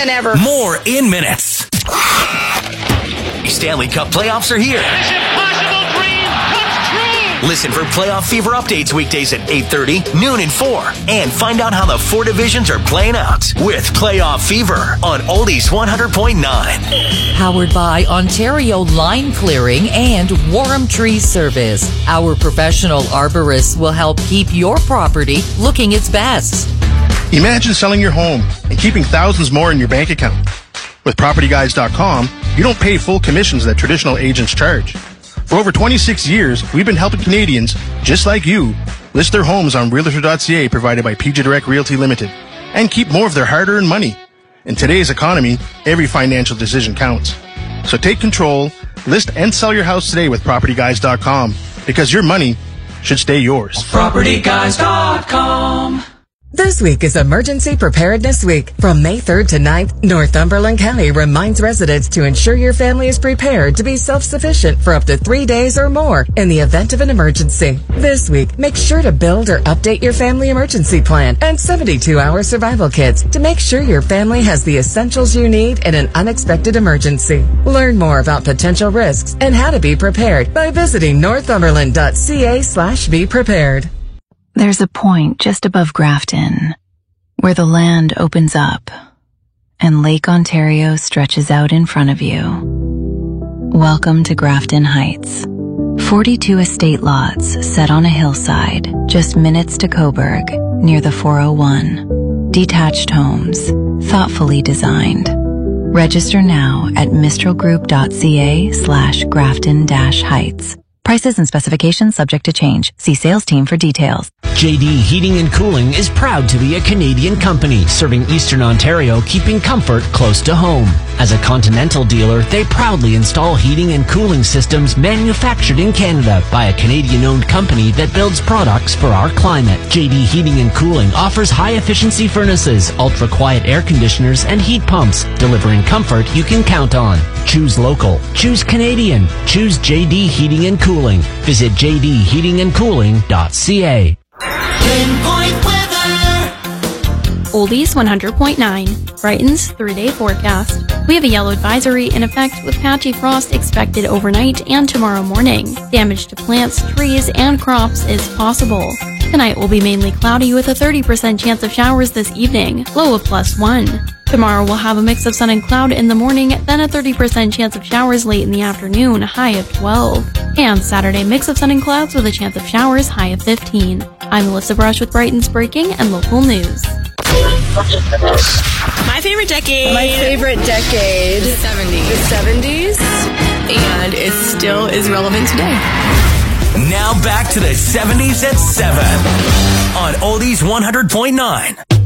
than ever. More in minutes. Stanley Cup playoffs are here. This impossible dream comes true. Listen for Playoff Fever updates weekdays at 8:30, noon, and 4. And find out how the 4 divisions are playing out with Playoff Fever on Oldies 100.9. Powered by Ontario Line Clearing and Warm Tree Service. Our professional arborists will help keep your property looking its best. Imagine selling your home and keeping thousands more in your bank account. With PropertyGuys.com, you don't pay full commissions that traditional agents charge. For over 26 years, we've been helping Canadians, just like you, list their homes on Realtor.ca provided by PG Direct Realty Limited and keep more of their hard-earned money. In today's economy, every financial decision counts. So take control, list and sell your house today with PropertyGuys.com because your money should stay yours. PropertyGuys.com. This week is Emergency Preparedness Week. From May 3rd to 9th, Northumberland County reminds residents to ensure your family is prepared to be self-sufficient for up to 3 days or more in the event of an emergency. This week, make sure to build or update your family emergency plan and 72-hour survival kits to make sure your family has the essentials you need in an unexpected emergency. Learn more about potential risks and how to be prepared by visiting northumberland.ca/be prepared. There's a point just above Grafton where the land opens up and Lake Ontario stretches out in front of you. Welcome to Grafton Heights. 42 estate lots set on a hillside just minutes to Coburg near the 401. Detached homes, thoughtfully designed. Register now at mistralgroup.ca/Grafton-Heights. Prices and specifications subject to change. See sales team for details. JD Heating and Cooling is proud to be a Canadian company serving Eastern Ontario, keeping comfort close to home. As a Continental dealer, they proudly install heating and cooling systems manufactured in Canada by a Canadian-owned company that builds products for our climate. JD Heating and Cooling offers high-efficiency furnaces, ultra-quiet air conditioners, and heat pumps, delivering comfort you can count on. Choose local. Choose Canadian. Choose JD Heating and Cooling. Visit jdheatingandcooling.ca. Pinpoint weather. Oldies 100.9. Brighton's 3-day forecast. We have a yellow advisory in effect with patchy frost expected overnight and tomorrow morning. Damage to plants, trees, and crops is possible. Tonight will be mainly cloudy with a 30% chance of showers this evening, low of +1. Tomorrow we'll have a mix of sun and cloud in the morning, then a 30% chance of showers late in the afternoon, high of 12. And Saturday, mix of sun and clouds with a chance of showers, high of 15. I'm Melissa Brush with Brighton's breaking and local news. My favorite decade. The 70s. The 70s. And it still is relevant today. Now back to the 70s at 7 on Oldies 100.9.